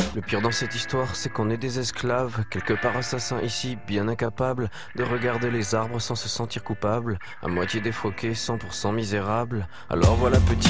Le pire dans cette histoire, c'est qu'on est des esclaves, quelque part assassins ici, bien incapables de regarder les arbres sans se sentir coupables, à moitié défroqués, 100% misérables. Alors voilà petit